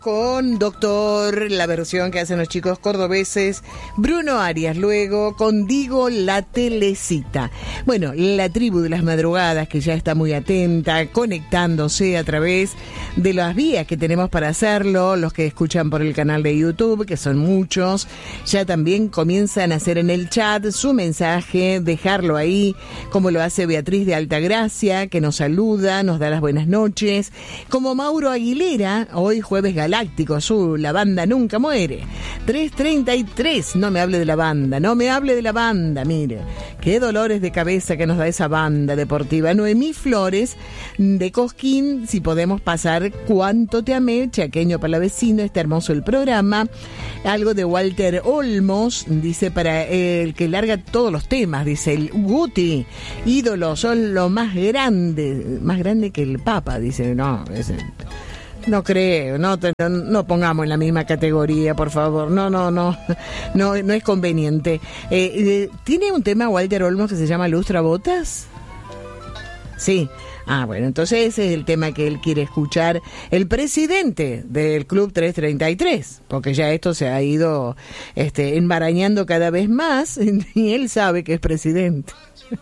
Con Doctor, la versión que hacen los chicos cordobeses, Bruno Arias, luego con Digo la Telecita. Bueno, la tribu de las madrugadas que ya está muy atenta, conectándose a través de las vías que tenemos para hacerlo, los que escuchan por el canal de YouTube, que son muchos, ya también comienzan a hacer en el chat su mensaje, dejarlo ahí, como lo hace Beatriz de Altagracia, que nos saluda, nos da las buenas noches, como Mauro Aguilera, hoy jueves galáctico azul, la banda nunca muere. 3:33, no me hable de la banda, mire, qué dolores de cabeza que nos da esa banda deportiva. Noemí Flores, de Cosquín, si podemos pasar Cuánto te amé, chaqueño palavecino, está hermoso el programa. Algo de Walter Olmos, dice, para el que larga todos los temas, dice, el Guti, ídolos, son lo más grande que el Papa, dice, no, no creo, no pongamos en la misma categoría, por favor, no es conveniente. ¿Tiene un tema Walter Olmos que se llama Lustrabotas? Sí. Ah, bueno, entonces ese es el tema que él quiere escuchar, el presidente del Club 333, porque ya esto se ha ido enmarañando cada vez más y él sabe que es presidente.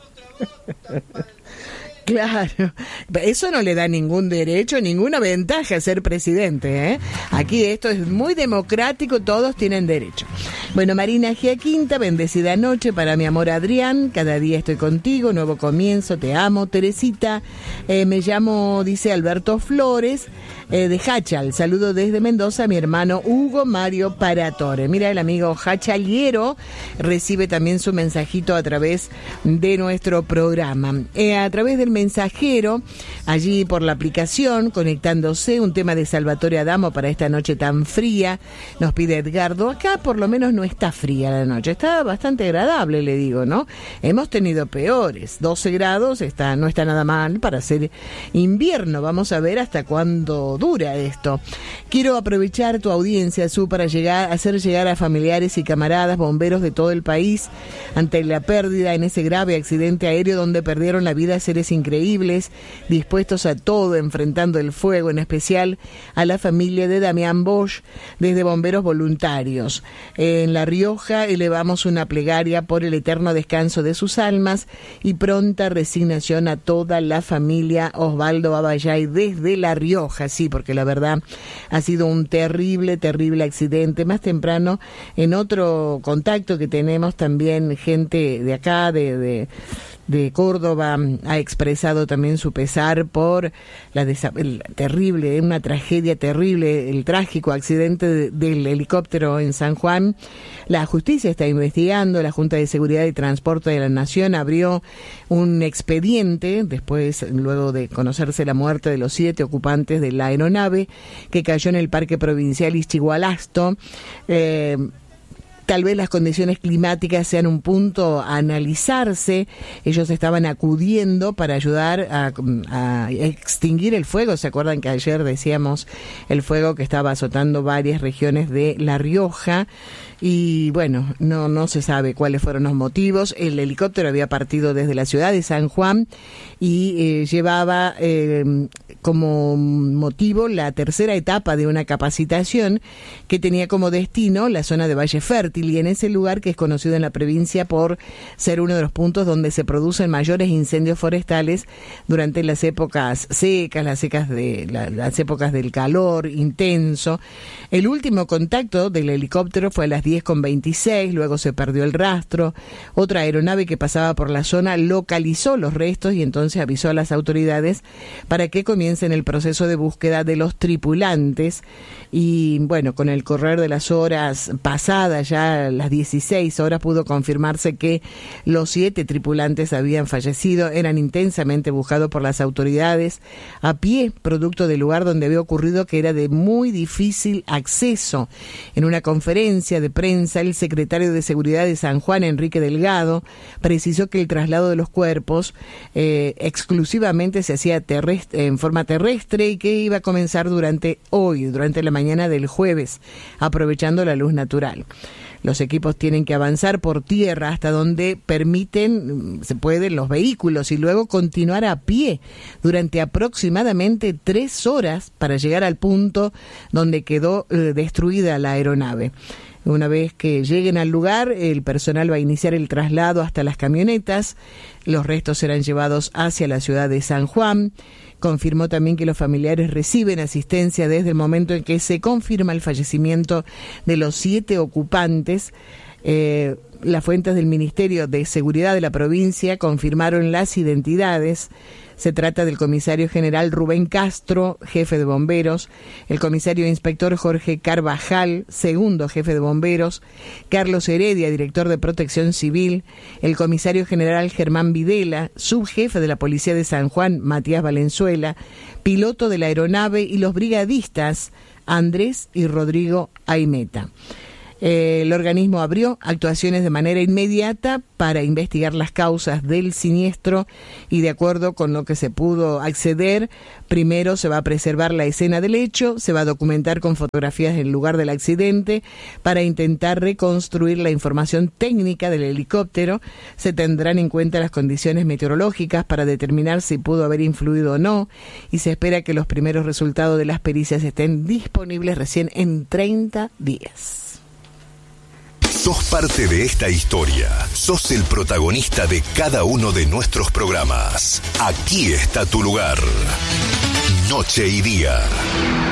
Claro, eso no le da ningún derecho, ninguna ventaja a ser presidente, ¿eh? Aquí esto es muy democrático, todos tienen derecho. Bueno, Marina Giaquinta, bendecida noche para mi amor Adrián, cada día estoy contigo, nuevo comienzo, te amo. Teresita, me llamo, dice Alberto Flores, de Hachal, saludo desde Mendoza a mi hermano Hugo Mario Paratore. Mira, el amigo Hachaliero recibe también su mensajito a través de nuestro programa. A través del mensajero, allí por la aplicación, conectándose, un tema de Salvatore Adamo para esta noche tan fría, nos pide Edgardo. Acá por lo menos no está fría la noche, está bastante agradable, le digo, ¿no? Hemos tenido peores, 12 grados, no está nada mal para hacer invierno. Vamos a ver hasta cuándo dura esto. Quiero aprovechar tu audiencia, Su, para hacer llegar a familiares y camaradas bomberos de todo el país ante la pérdida en ese grave accidente aéreo donde perdieron la vida seres increíbles, dispuestos a todo, enfrentando el fuego, en especial a la familia de Damián Bosch, desde Bomberos Voluntarios. En La Rioja elevamos una plegaria por el eterno descanso de sus almas y pronta resignación a toda la familia. Osvaldo Abayay desde La Rioja, sí, porque la verdad ha sido un terrible accidente. Más temprano, en otro contacto que tenemos también, gente de acá, de Córdoba, ha expresado también su pesar por una tragedia terrible, el trágico accidente del helicóptero en San Juan. La justicia está investigando, la Junta de Seguridad y Transporte de la Nación abrió un expediente luego de conocerse la muerte de los 7 ocupantes de la aeronave que cayó en el Parque Provincial Ischigualasto. Tal vez las condiciones climáticas sean un punto a analizarse. Ellos estaban acudiendo para ayudar a extinguir el fuego. ¿Se acuerdan que ayer decíamos el fuego que estaba azotando varias regiones de La Rioja? Y bueno, no se sabe cuáles fueron los motivos. El helicóptero había partido desde la ciudad de San Juan y llevaba como motivo la tercera etapa de una capacitación que tenía como destino la zona de Valle Fértil, y en ese lugar, que es conocido en la provincia por ser uno de los puntos donde se producen mayores incendios forestales durante las épocas secas, las épocas del calor intenso. El último contacto del helicóptero fue a las 10:26, luego se perdió el rastro. Otra aeronave que pasaba por la zona localizó los restos y entonces avisó a las autoridades para que comiencen el proceso de búsqueda de los tripulantes. Y bueno, con el correr de las horas pasadas, ya a las 16 horas, pudo confirmarse que los 7 tripulantes habían fallecido. Eran intensamente buscados por las autoridades a pie, producto del lugar donde había ocurrido, que era de muy difícil acceso. En una conferencia de prensa, el secretario de Seguridad de San Juan, Enrique Delgado, precisó que el traslado de los cuerpos exclusivamente se hacía en forma terrestre y que iba a comenzar durante la mañana del jueves, aprovechando la luz natural. Los equipos tienen que avanzar por tierra hasta donde se pueden los vehículos y luego continuar a pie durante aproximadamente 3 horas para llegar al punto donde quedó destruida la aeronave. Una vez que lleguen al lugar, el personal va a iniciar el traslado hasta las camionetas. Los restos serán llevados hacia la ciudad de San Juan. Confirmó también que los familiares reciben asistencia desde el momento en que se confirma el fallecimiento de los 7 ocupantes. Las fuentes del Ministerio de Seguridad de la provincia confirmaron las identidades. Se trata del comisario general Rubén Castro, jefe de bomberos, el comisario inspector Jorge Carvajal, segundo jefe de bomberos, Carlos Heredia, director de Protección Civil, el comisario general Germán Videla, subjefe de la Policía de San Juan, Matías Valenzuela, piloto de la aeronave y los brigadistas Andrés y Rodrigo Aimeta. El organismo abrió actuaciones de manera inmediata para investigar las causas del siniestro y, de acuerdo con lo que se pudo acceder, primero se va a preservar la escena del hecho, se va a documentar con fotografías del lugar del accidente para intentar reconstruir la información técnica del helicóptero. Se tendrán en cuenta las condiciones meteorológicas para determinar si pudo haber influido o no, y se espera que los primeros resultados de las pericias estén disponibles recién en 30 días. Sos parte de esta historia. Sos el protagonista de cada uno de nuestros programas. Aquí está tu lugar. Noche y Día.